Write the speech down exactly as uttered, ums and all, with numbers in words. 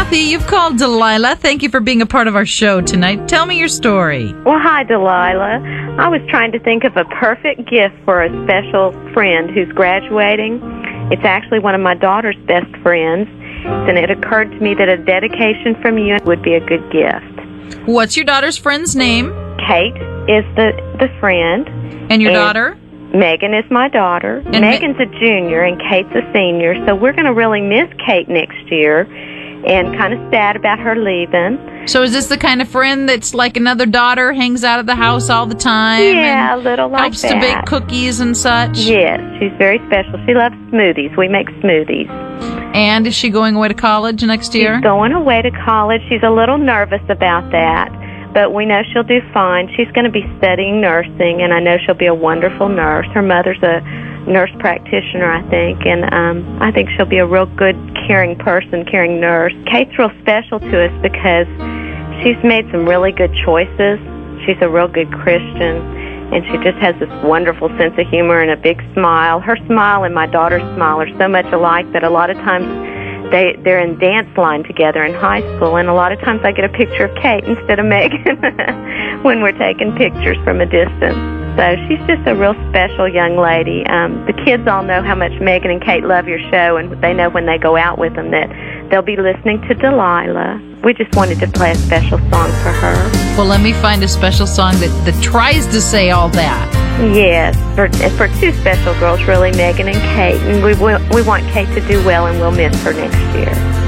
Kathy, you've called Delilah. Thank you for being a part of our show tonight. Tell me your story. Well, hi, Delilah. I was trying to think of a perfect gift for a special friend who's graduating. It's actually one of my daughter's best friends, and it occurred to me that a dedication from you would be a good gift. What's your daughter's friend's name? Kate is the, the friend. And your and daughter? Megan is my daughter. And Megan's a junior and Kate's a senior, so we're going to really miss Kate next year and kind of sad about her leaving. So is this the kind of friend that's like another daughter, hangs out of the house all the time? Yeah, and a little like helps that. to bake cookies and such? Yes, she's very special. She loves smoothies. We make smoothies. And is she going away to college next year? She's going away to college. She's a little nervous about that, but we know she'll do fine. She's going to be studying nursing, and I know she'll be a wonderful nurse. Her mother's a nurse practitioner, I think, and um, I think she'll be a real good, caring person, caring nurse. Kate's real special to us because she's made some really good choices. She's a real good Christian, and she just has this wonderful sense of humor and a big smile. Her smile and my daughter's smile are so much alike that a lot of times they, they're in dance line together in high school, and a lot of times I get a picture of Kate instead of Megan when we're taking pictures from a distance. So she's just a real special young lady. Um, the kids all know how much Megan and Kate love your show, and they know when they go out with them that they'll be listening to Delilah. We just wanted to play a special song for her. Well, let me find a special song that, that tries to say all that. Yes, for, for two special girls, really, Megan and Kate. And we, we want Kate to do well, and we'll miss her next year.